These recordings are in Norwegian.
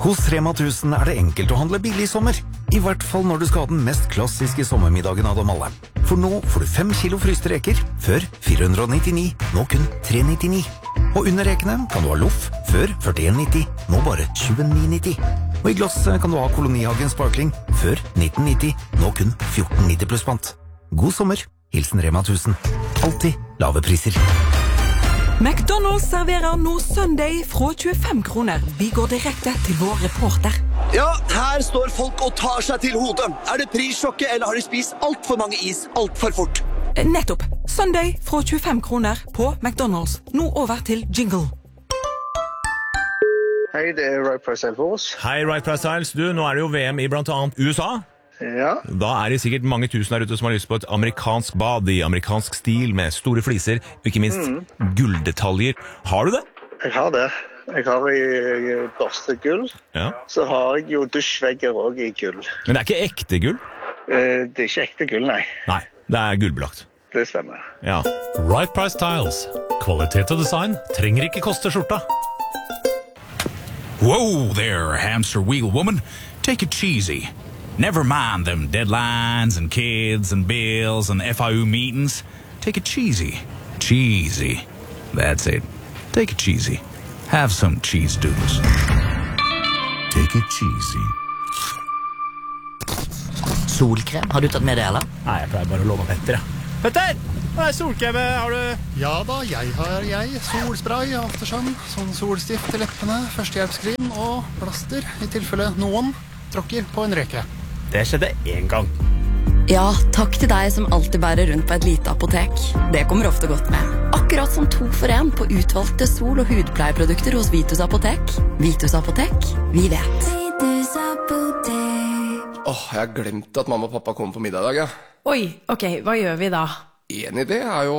Hos Rema 1000 det enkelt å handle billig i sommer. I hvert fall når du skal ha den mest klassiske sommermiddagen av dem alle. For nå får du 5 kilo fryste reker, før 499, nå kun 399. Og under rekene kan du ha loff, før 41,90, nå bare 29,90. Og i glass kan du ha Kolonihagen Sparkling, før 1990, nå kun 14,90 pluss pant. God sommer, hilsen Rema 1000. Alltid lave priser. McDonald's serverer nå Sunday fra 25 kroner. Vi går direkte til vår reporter. Ja, her står folk og tar seg til hodet. Det prissjokket, eller har de spist alt for mange is, alt for fort? Nettopp. Sunday fra 25 kroner på McDonald's. Nå over til jingle. Hei, det Right Price Styles for oss. Hei, Right Price Styles. Du, nå det jo VM i blant annet USA. Ja. Da det sikkert mange tusen der ute som har lyst på et amerikansk bad i amerikansk stil med store fliser, og ikke minst gulldetaljer. Har du det? Jeg har det. Jeg har i børstegull. Ja. Så har jeg jo dusjvegger også i gull. Men det ikke ekte gull? Det ikke ekte gull, nei. Nei, det gullbelagt. Det stemmer. Ja. Right Price Styles. Kvalitet og design trenger ikke koste skjorta. Whoa there, hamster wheel woman. Take it cheesy. Never mind them deadlines and kids and bills and FIU meetings. Take it cheesy. Cheesy. That's it. Take it cheesy. Have some cheese doodles. Take it cheesy. Solkrem, har du tatt med det, eller? Nei, jeg pleier bare å låne Petter, Petter! Hva solkrem har du? Ja da, jeg solspray, aftersun, sånn solstift til leppene, førstehjelpskrim og plaster, i tilfelle noen tråkker på en reke. Det skjedde en gang. Ja, takk til deg som alltid bærer rundt på et lite apotek. Det kommer ofte godt med. Akkurat som 2 for 1 på utvalgte sol- og hudpleieprodukter hos Vitus Apotek. Vitus Apotek, vi vet. Vitus Apotek. Jeg har glemt at mamma og pappa kommer på middag i dag, ja. Oi, ok, hva gjør vi da? En idé jo...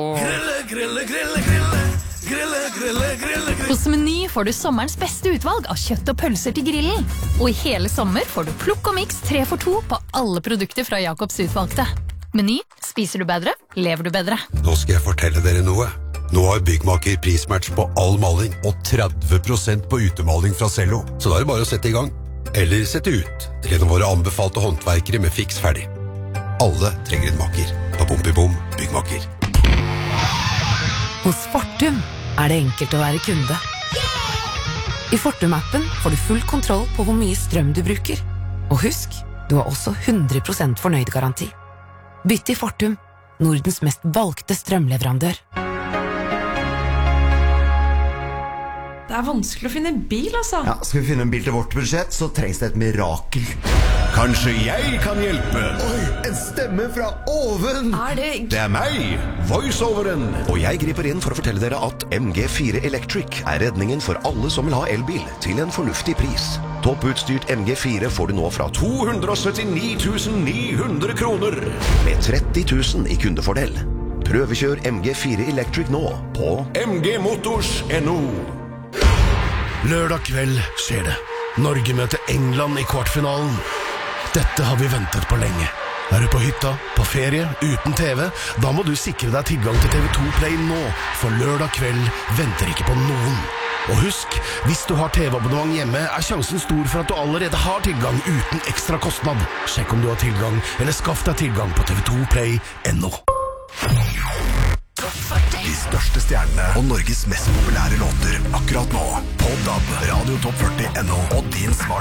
Hos Meny får du sommerens beste utvalg av kjøtt og pølser til grillen. Og i hele sommer får du plukk og mix 3 for 2 på alle produkter fra Jacobs utvalgte. Meny, spiser du bedre, lever du bedre. Nå skal jeg fortelle dere noe. Nå har Byggmaker prismatch på all maling og 30% på utemaling fra Cello. Så da det bare å sette i gang. Eller sette ut til en av våre anbefalte håndverkere med fiks ferdig. Alle trenger en maker. Bom, Byggmaker. Hos Fortum det enkelt å være kunde. I Fortum-appen får du full kontroll på hvor mye strøm du bruker. Og husk, du har også 100% fornøyd-garanti. Bytt til Fortum, Nordens mest valgte strømleverandør. Det vanskelig å finne en bil, altså. Ja, skal vi finne en bil til vårt budsjett, så trengs det et mirakel. Kanskje jeg kan hjelpe? Oi, en stemme fra oven! Det meg, voiceoveren. Og jeg griper inn for å fortelle dere at MG4 Electric redningen for alle som vil ha elbil til en fornuftig pris. Topputstyrt MG4 får du nå fra 279 900 kroner, med 30 000 i kundefordel. Prøvekjør MG4 Electric nå på mgmotors.no. Lørdag kveld skjer det. Norge møter England i kvartfinalen. Dette har vi ventet på lenge. Du på hytta, på ferie, uten TV? Da må du sikre deg tilgang til TV2 Play nå, for lørdag kveld venter ikke på noen. Og husk, hvis du har TV-abonnement hjemme, sjansen stor for at du allerede har tilgang uten ekstra kostnad. Sjekk om du har tilgang, eller skaff deg tilgang på TV2play.no. De største stjernene og Norges mest populære låter akkurat nå på DAB, Radio Top 40.no og din smart